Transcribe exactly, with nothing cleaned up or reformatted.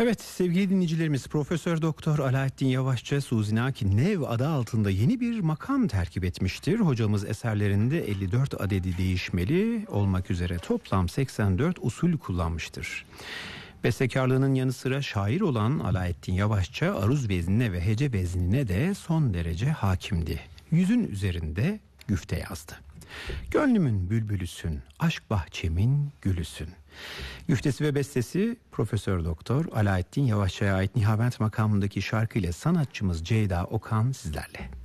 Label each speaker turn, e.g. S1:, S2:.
S1: Evet sevgili dinleyicilerimiz, Profesör Doktor Alaaddin Yavaşça Suzi Naki Nev adı altında yeni bir makam terkip etmiştir. Hocamız eserlerinde elli dört adedi değişmeli olmak üzere toplam seksen dört usul kullanmıştır. Bestekarlığının yanı sıra şair olan Alaaddin Yavaşça aruz veznine ve hece veznine de son derece hakimdi. Yüzün üzerinde güfte yazdı. Gönlümün bülbülüsün, aşk bahçemin gülüsün. Güftesi ve bestesi Profesör Doktor Alaaddin Yavaşça'ya ait Nihavent makamındaki şarkıyla sanatçımız Ceyda Okan sizlerle.